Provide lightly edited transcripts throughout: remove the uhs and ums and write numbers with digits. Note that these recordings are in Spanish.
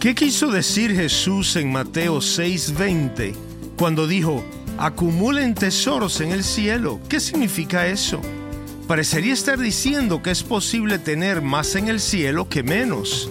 ¿Qué quiso decir Jesús en Mateo 6:20 cuando dijo, acumulen tesoros en el cielo? ¿Qué significa eso? Parecería estar diciendo que es posible tener más en el cielo que menos.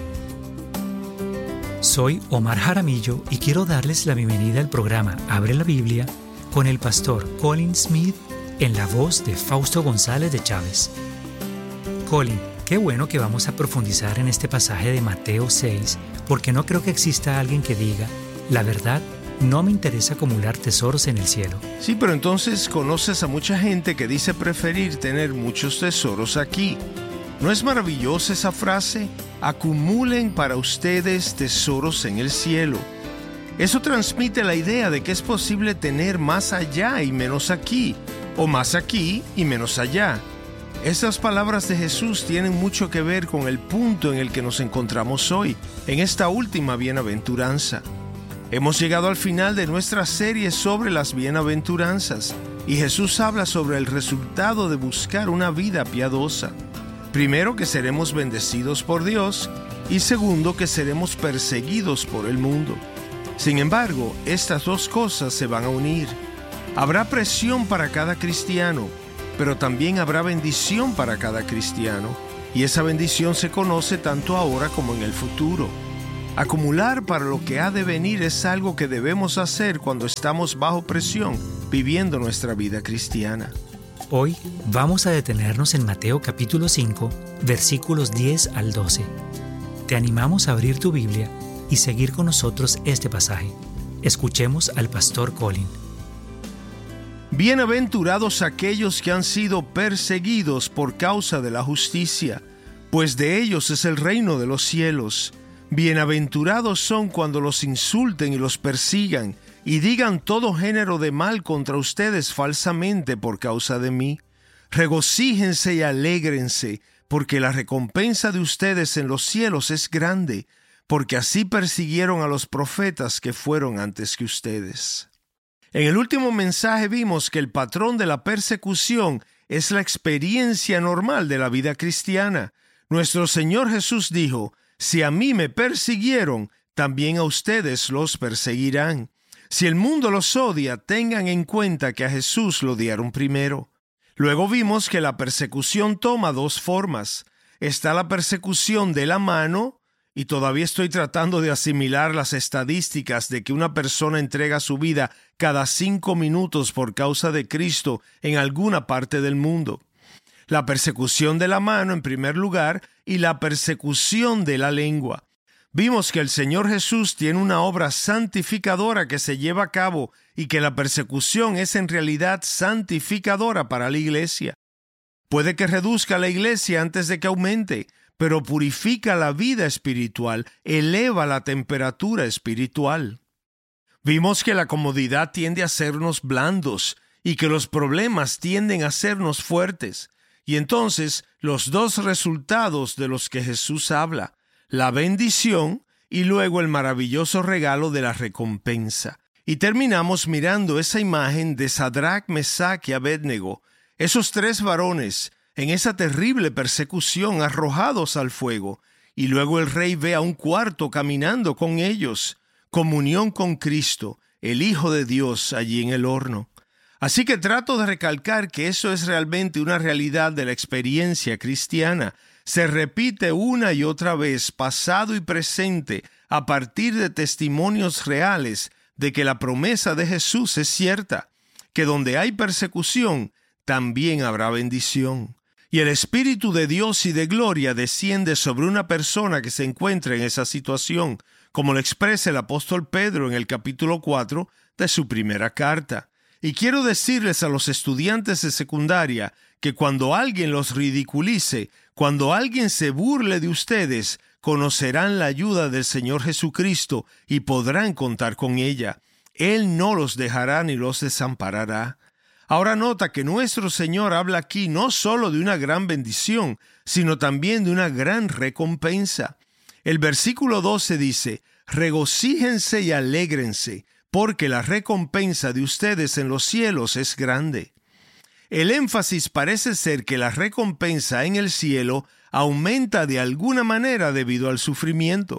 Soy Omar Jaramillo y quiero darles la bienvenida al programa Abre la Biblia con el pastor Colin Smith en la voz de Fausto González de Chávez. Colin, qué bueno que vamos a profundizar en este pasaje de Mateo 6, porque no creo que exista alguien que diga, la verdad, no me interesa acumular tesoros en el cielo. Sí, pero entonces conoces a mucha gente que dice preferir tener muchos tesoros aquí. ¿No es maravillosa esa frase? Acumulen para ustedes tesoros en el cielo. Eso transmite la idea de que es posible tener más allá y menos aquí, o más aquí y menos allá. Estas palabras de Jesús tienen mucho que ver con el punto en el que nos encontramos hoy, en esta última bienaventuranza. Hemos llegado al final de nuestra serie sobre las bienaventuranzas, y Jesús habla sobre el resultado de buscar una vida piadosa. Primero, que seremos bendecidos por Dios, y segundo, que seremos perseguidos por el mundo. Sin embargo, estas dos cosas se van a unir. Habrá presión para cada cristiano, pero también habrá bendición para cada cristiano, y esa bendición se conoce tanto ahora como en el futuro. Acumular para lo que ha de venir es algo que debemos hacer cuando estamos bajo presión, viviendo nuestra vida cristiana. Hoy vamos a detenernos en Mateo capítulo 5, versículos 10 al 12. Te animamos a abrir tu Biblia y seguir con nosotros este pasaje. Escuchemos al pastor Colin. Bienaventurados aquellos que han sido perseguidos por causa de la justicia, pues de ellos es el reino de los cielos. Bienaventurados son cuando los insulten y los persigan, y digan todo género de mal contra ustedes falsamente por causa de mí. Regocíjense y alégrense, porque la recompensa de ustedes en los cielos es grande, porque así persiguieron a los profetas que fueron antes que ustedes. En el último mensaje vimos que el patrón de la persecución es la experiencia normal de la vida cristiana. Nuestro Señor Jesús dijo, si a mí me persiguieron, también a ustedes los perseguirán. Si el mundo los odia, tengan en cuenta que a Jesús lo odiaron primero. Luego vimos que la persecución toma dos formas. Está la persecución de la mano, y todavía estoy tratando de asimilar las estadísticas de que una persona entrega su vida cada 5 minutos por causa de Cristo en alguna parte del mundo. La persecución de la mano en primer lugar y la persecución de la lengua. Vimos que el Señor Jesús tiene una obra santificadora que se lleva a cabo y que la persecución es en realidad santificadora para la iglesia. Puede que reduzca la iglesia antes de que aumente, pero purifica la vida espiritual, eleva la temperatura espiritual. Vimos que la comodidad tiende a hacernos blandos y que los problemas tienden a hacernos fuertes. Y entonces, los dos resultados de los que Jesús habla, la bendición y luego el maravilloso regalo de la recompensa. Y terminamos mirando esa imagen de Sadrach, Mesach y Abednego, esos 3 varones en esa terrible persecución arrojados al fuego, y luego el rey ve a un cuarto caminando con ellos, comunión con Cristo, el Hijo de Dios, allí en el horno. Así que trato de recalcar que eso es realmente una realidad de la experiencia cristiana. Se repite una y otra vez, pasado y presente, a partir de testimonios reales de que la promesa de Jesús es cierta, que donde hay persecución, también habrá bendición. Y el Espíritu de Dios y de gloria desciende sobre una persona que se encuentra en esa situación, como lo expresa el apóstol Pedro en el capítulo 4 de su primera carta. Y quiero decirles a los estudiantes de secundaria que cuando alguien los ridiculice, cuando alguien se burle de ustedes, conocerán la ayuda del Señor Jesucristo y podrán contar con ella. Él no los dejará ni los desamparará. Ahora nota que nuestro Señor habla aquí no solo de una gran bendición, sino también de una gran recompensa. El versículo 12 dice, regocíjense y alégrense, porque la recompensa de ustedes en los cielos es grande. El énfasis parece ser que la recompensa en el cielo aumenta de alguna manera debido al sufrimiento.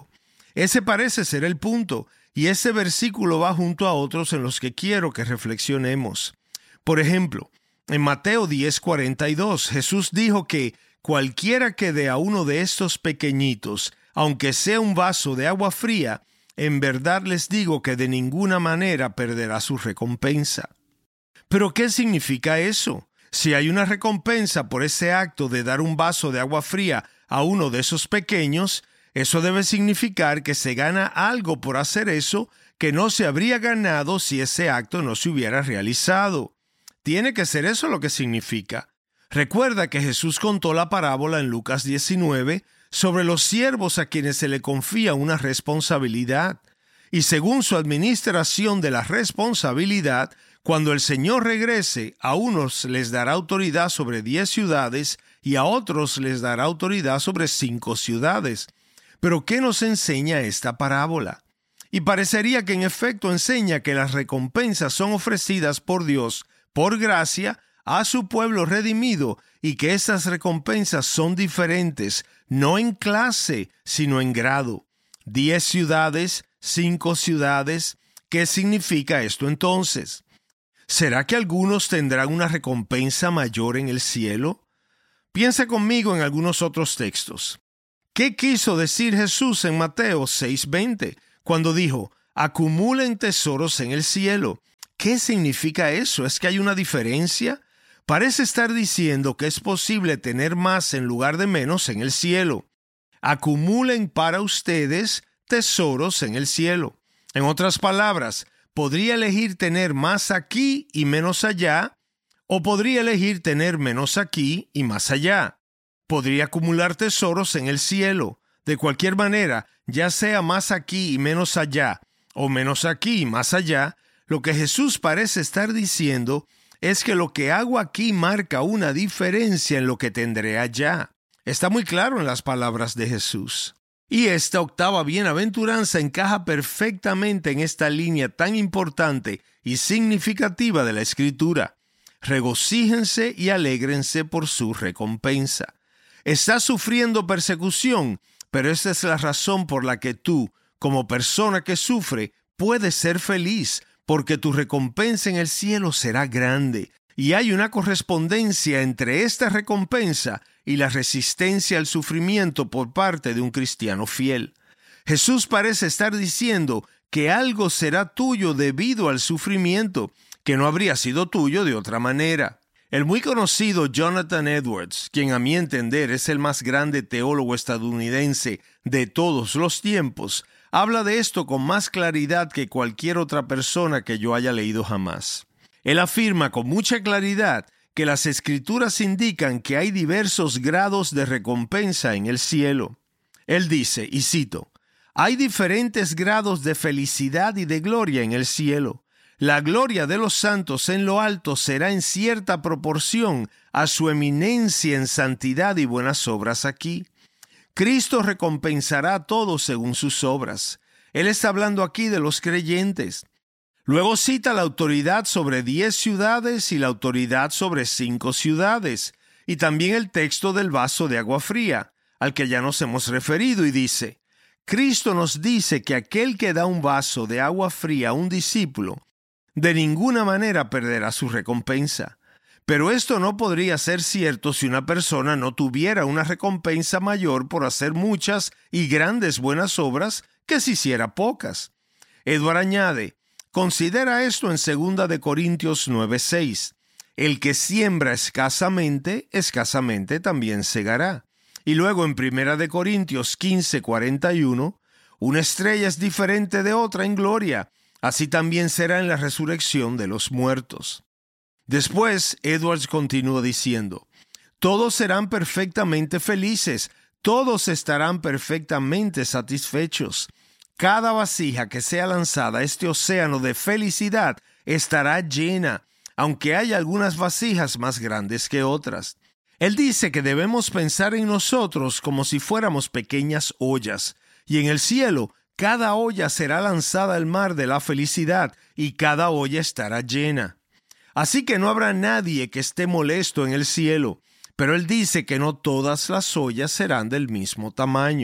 Ese parece ser el punto, y ese versículo va junto a otros en los que quiero que reflexionemos. Por ejemplo, en Mateo 10:42, Jesús dijo que cualquiera que dé a uno de estos pequeñitos, aunque sea un vaso de agua fría, en verdad les digo que de ninguna manera perderá su recompensa. ¿Pero qué significa eso? Si hay una recompensa por ese acto de dar un vaso de agua fría a uno de esos pequeños, eso debe significar que se gana algo por hacer eso que no se habría ganado si ese acto no se hubiera realizado. Tiene que ser eso lo que significa. Recuerda que Jesús contó la parábola en Lucas 19 sobre los siervos a quienes se le confía una responsabilidad. Y según su administración de la responsabilidad, cuando el Señor regrese, a unos les dará autoridad sobre 10 ciudades y a otros les dará autoridad sobre 5 ciudades. Pero ¿qué nos enseña esta parábola? Y parecería que en efecto enseña que las recompensas son ofrecidas por Dios por gracia a su pueblo redimido y que esas recompensas son diferentes, no en clase, sino en grado. 10 ciudades, 5 ciudades. ¿Qué significa esto entonces? ¿Será que algunos tendrán una recompensa mayor en el cielo? Piensa conmigo en algunos otros textos. ¿Qué quiso decir Jesús en Mateo 6:20 cuando dijo, acumulen tesoros en el cielo? ¿Qué significa eso? ¿Es que hay una diferencia? Parece estar diciendo que es posible tener más en lugar de menos en el cielo. Acumulen para ustedes tesoros en el cielo. En otras palabras, podría elegir tener más aquí y menos allá, o podría elegir tener menos aquí y más allá. Podría acumular tesoros en el cielo. De cualquier manera, ya sea más aquí y menos allá, o menos aquí y más allá, lo que Jesús parece estar diciendo es que lo que hago aquí marca una diferencia en lo que tendré allá. Está muy claro en las palabras de Jesús. Y esta octava bienaventuranza encaja perfectamente en esta línea tan importante y significativa de la Escritura. Regocíjense y alégrense por su recompensa. Estás sufriendo persecución, pero esta es la razón por la que tú, como persona que sufre, puedes ser feliz, porque tu recompensa en el cielo será grande. Y hay una correspondencia entre esta recompensa y la resistencia al sufrimiento por parte de un cristiano fiel. Jesús parece estar diciendo que algo será tuyo debido al sufrimiento, que no habría sido tuyo de otra manera. El muy conocido Jonathan Edwards, quien a mi entender es el más grande teólogo estadounidense de todos los tiempos, habla de esto con más claridad que cualquier otra persona que yo haya leído jamás. Él afirma con mucha claridad que las Escrituras indican que hay diversos grados de recompensa en el cielo. Él dice, y cito, hay diferentes grados de felicidad y de gloria en el cielo. La gloria de los santos en lo alto será en cierta proporción a su eminencia en santidad y buenas obras aquí. Cristo recompensará a todos según sus obras. Él está hablando aquí de los creyentes. Luego cita la autoridad sobre 10 ciudades y la autoridad sobre 5 ciudades, y también el texto del vaso de agua fría, al que ya nos hemos referido, y dice, Cristo nos dice que aquel que da un vaso de agua fría a un discípulo, de ninguna manera perderá su recompensa. Pero esto no podría ser cierto si una persona no tuviera una recompensa mayor por hacer muchas y grandes buenas obras que si hiciera pocas. Edward añade, considera esto en 2 Corintios 9:6. El que siembra escasamente, escasamente también segará. Y luego en 1 Corintios 15:41, una estrella es diferente de otra en gloria, así también será en la resurrección de los muertos. Después, Edwards continúa diciendo, todos serán perfectamente felices, todos estarán perfectamente satisfechos. Cada vasija que sea lanzada a este océano de felicidad estará llena, aunque haya algunas vasijas más grandes que otras. Él dice que debemos pensar en nosotros como si fuéramos pequeñas ollas, y en el cielo cada olla será lanzada al mar de la felicidad y cada olla estará llena. Así que no habrá nadie que esté molesto en el cielo, pero él dice que no todas las ollas serán del mismo tamaño.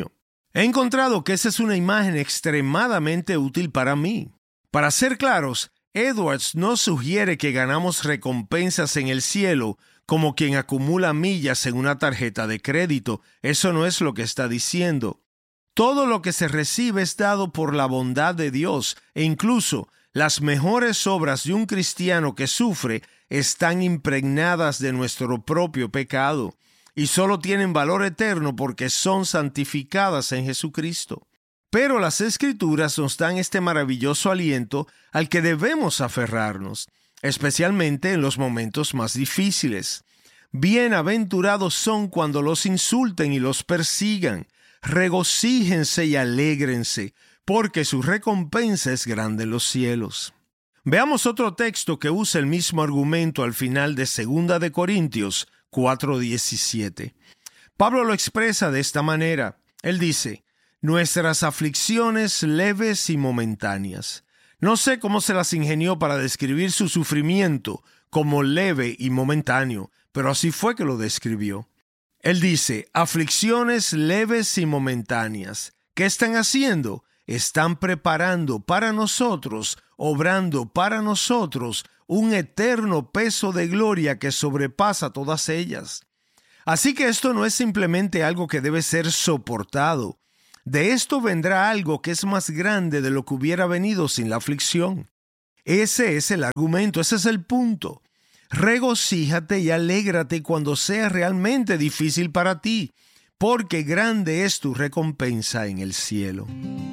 He encontrado que esa es una imagen extremadamente útil para mí. Para ser claros, Edwards no sugiere que ganamos recompensas en el cielo como quien acumula millas en una tarjeta de crédito. Eso no es lo que está diciendo. Todo lo que se recibe es dado por la bondad de Dios, e incluso las mejores obras de un cristiano que sufre están impregnadas de nuestro propio pecado y solo tienen valor eterno porque son santificadas en Jesucristo. Pero las Escrituras nos dan este maravilloso aliento al que debemos aferrarnos, especialmente en los momentos más difíciles. Bienaventurados son cuando los insulten y los persigan. Regocíjense y alégrense, porque su recompensa es grande en los cielos. Veamos otro texto que usa el mismo argumento al final de 2 de Corintios 4:17. Pablo lo expresa de esta manera. Él dice: nuestras aflicciones leves y momentáneas. No sé cómo se las ingenió para describir su sufrimiento como leve y momentáneo, pero así fue que lo describió. Él dice, aflicciones leves y momentáneas. ¿Qué están haciendo? Están preparando para nosotros, obrando para nosotros, un eterno peso de gloria que sobrepasa todas ellas. Así que esto no es simplemente algo que debe ser soportado. De esto vendrá algo que es más grande de lo que hubiera venido sin la aflicción. Ese es el argumento, ese es el punto. Regocíjate y alégrate cuando sea realmente difícil para ti, porque grande es tu recompensa en el cielo.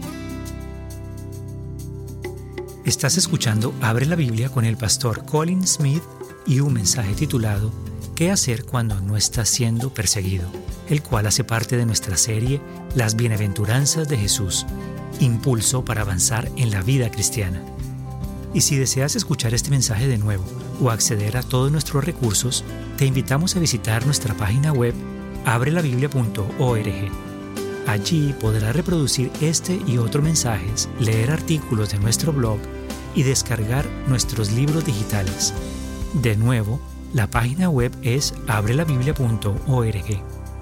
Estás escuchando Abre la Biblia con el pastor Colin Smith y un mensaje titulado ¿Qué hacer cuando no estás siendo perseguido?, el cual hace parte de nuestra serie Las Bienaventuranzas de Jesús, impulso para avanzar en la vida cristiana. Y si deseas escuchar este mensaje de nuevo o acceder a todos nuestros recursos, te invitamos a visitar nuestra página web abrelabiblia.org. Allí podrás reproducir este y otros mensajes, leer artículos de nuestro blog y descargar nuestros libros digitales. De nuevo, la página web es abrelabiblia.org.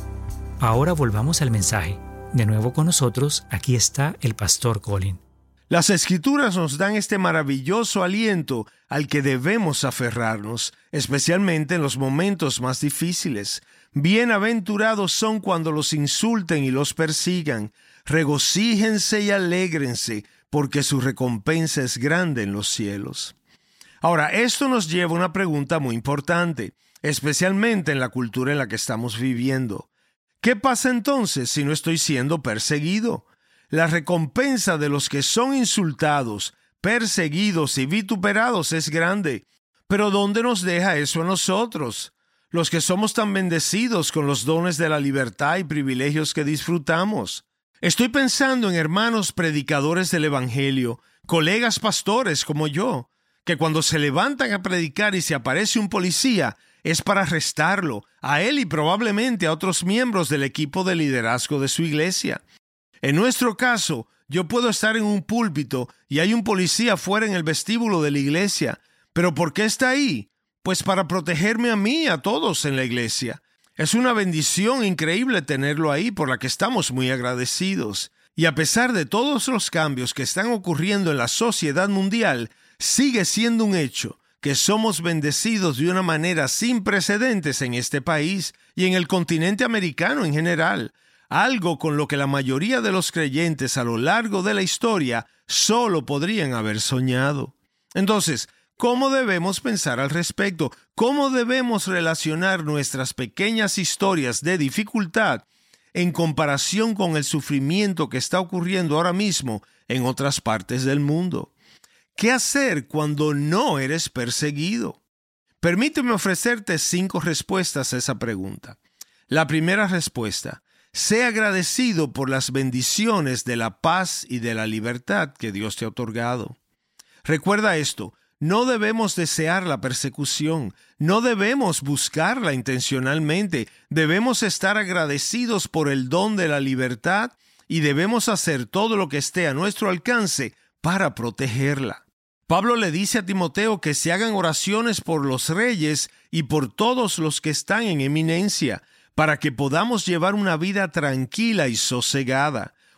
Ahora volvamos al mensaje. De nuevo con nosotros, aquí está el pastor Colin. Las Escrituras nos dan este maravilloso aliento al que debemos aferrarnos, especialmente en los momentos más difíciles. Bienaventurados son cuando los insulten y los persigan. Regocíjense y alégrense, porque su recompensa es grande en los cielos. Ahora, esto nos lleva a una pregunta muy importante, especialmente en la cultura en la que estamos viviendo. ¿Qué pasa entonces si no estoy siendo perseguido? La recompensa de los que son insultados, perseguidos y vituperados es grande. Pero ¿dónde nos deja eso a nosotros? Los que somos tan bendecidos con los dones de la libertad y privilegios que disfrutamos. Estoy pensando en hermanos predicadores del Evangelio, colegas pastores como yo, que cuando se levantan a predicar y se aparece un policía, es para arrestarlo, a él y probablemente a otros miembros del equipo de liderazgo de su iglesia. En nuestro caso, yo puedo estar en un púlpito y hay un policía fuera en el vestíbulo de la iglesia. ¿Pero por qué está ahí? Pues para protegerme a mí y a todos en la iglesia. Es una bendición increíble tenerlo ahí, por la que estamos muy agradecidos. Y a pesar de todos los cambios que están ocurriendo en la sociedad mundial, sigue siendo un hecho que somos bendecidos de una manera sin precedentes en este país y en el continente americano en general. Algo con lo que la mayoría de los creyentes a lo largo de la historia solo podrían haber soñado. Entonces, ¿cómo debemos pensar al respecto? ¿Cómo debemos relacionar nuestras pequeñas historias de dificultad en comparación con el sufrimiento que está ocurriendo ahora mismo en otras partes del mundo? ¿Qué hacer cuando no eres perseguido? Permíteme ofrecerte 5 respuestas a esa pregunta. La primera respuesta: sé agradecido por las bendiciones de la paz y de la libertad que Dios te ha otorgado. Recuerda esto, no debemos desear la persecución, no debemos buscarla intencionalmente, debemos estar agradecidos por el don de la libertad y debemos hacer todo lo que esté a nuestro alcance para protegerla. Pablo le dice a Timoteo que se hagan oraciones por los reyes y por todos los que están en eminencia, para que podamos llevar una vida tranquila y sosegada.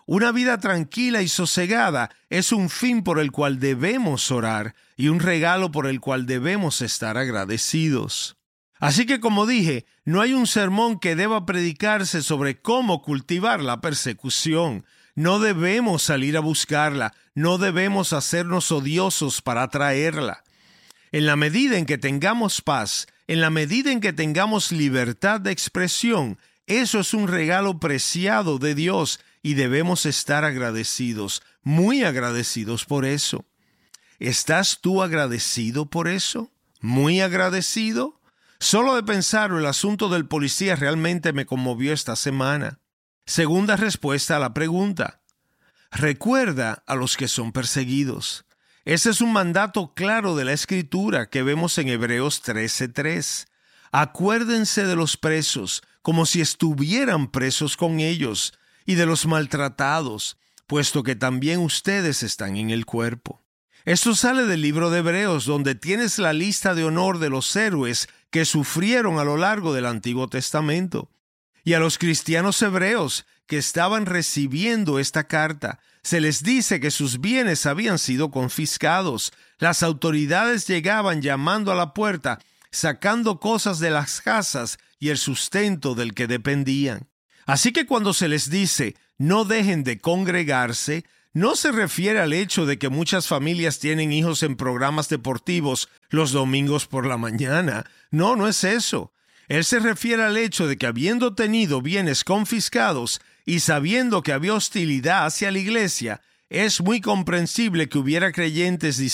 Una vida tranquila y sosegada es un fin por el cual debemos orar y un regalo por el cual debemos estar agradecidos. Así que, como dije, no hay un sermón que deba predicarse sobre cómo cultivar la persecución. No debemos salir a buscarla, no debemos hacernos odiosos para atraerla. En la medida en que tengamos paz, en la medida en que tengamos libertad de expresión, eso es un regalo preciado de Dios y debemos estar agradecidos, muy agradecidos por eso. ¿Estás tú agradecido por eso? ¿Muy agradecido? Solo de pensarlo, el asunto del policía realmente me conmovió esta semana. Segunda respuesta a la pregunta. Recuerda a los que son perseguidos. Ese es un mandato claro de la Escritura que vemos en Hebreos 13:3. Acuérdense de los presos, como si estuvieran presos con ellos, y de los maltratados, puesto que también ustedes están en el cuerpo. Esto sale del libro de Hebreos, donde tienes la lista de honor de los héroes que sufrieron a lo largo del Antiguo Testamento. Y a los cristianos hebreos que estaban recibiendo esta carta, se les dice que sus bienes habían sido confiscados. Las autoridades llegaban llamando a la puerta, sacando cosas de las casas y el sustento del que dependían. Así que cuando se les dice, no dejen de congregarse, no se refiere al hecho de que muchas familias tienen hijos en programas deportivos los domingos por la mañana. No, no es eso. Él se refiere al hecho de que habiendo tenido bienes confiscados y sabiendo que había hostilidad hacia la iglesia, es muy comprensible que hubiera creyentes